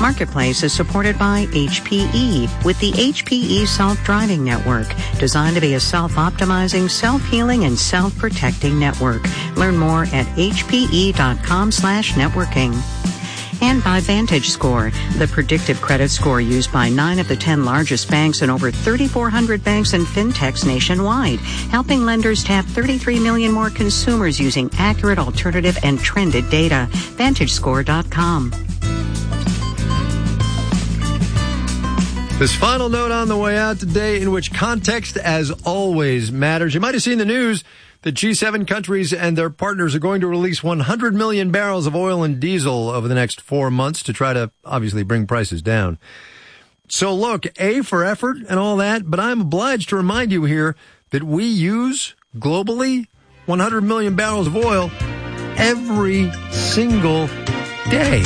Marketplace is supported by HPE with the HPE Self-Driving Network, designed to be a self-optimizing, self-healing, and self-protecting network. Learn more at hpe.com/networking. And by VantageScore, the predictive credit score used by 9 of the 10 largest banks and over 3,400 banks and fintechs nationwide, helping lenders tap 33 million more consumers using accurate, alternative, and trended data. VantageScore.com. This final note on the way out today, in which context, as always, matters. You might have seen the news that G7 countries and their partners are going to release 100 million barrels of oil and diesel over the next 4 months to try to obviously bring prices down. So look, A for effort and all that, but I'm obliged to remind you here that we use globally 100 million barrels of oil every single day.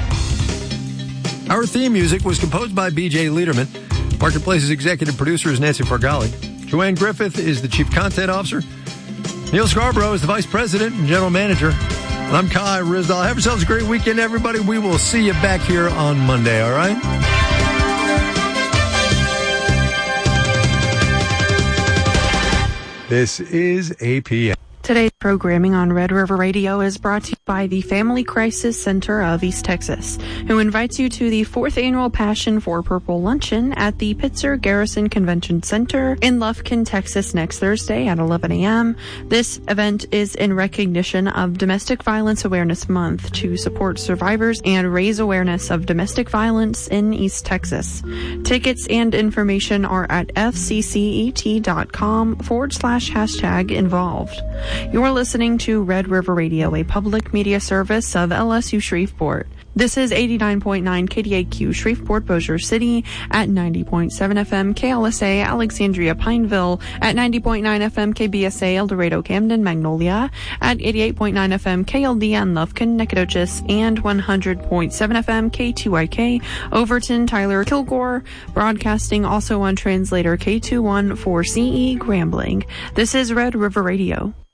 Our theme music was composed by B.J. Liederman. Marketplace's executive producer is Nancy Fargali. Joanne Griffith is the chief content officer. Neil Scarborough is the vice president and general manager. And I'm Kai Ryssdal. Have yourselves a great weekend, everybody. We will see you back here on Monday, all right? This is APM. Today's programming on Red River Radio is brought to you by the Family Crisis Center of East Texas, who invites you to the 4th Annual Passion for Purple Luncheon at the Pitzer Garrison Convention Center in Lufkin, Texas, next Thursday at 11 a.m. This event is in recognition of Domestic Violence Awareness Month to support survivors and raise awareness of domestic violence in East Texas. Tickets and information are at fccet.com/#involved. You're listening to Red River Radio, a public media service of LSU Shreveport. This is 89.9 KDAQ Shreveport Bossier City, at 90.7 FM KLSA Alexandria Pineville, at 90.9 FM KBSA El Dorado Camden Magnolia, at 88.9 FM KLDN Lufkin Nacogdoches, and 100.7 FM K2IK Overton Tyler Kilgore, broadcasting also on translator K214CE Grambling. This is Red River Radio.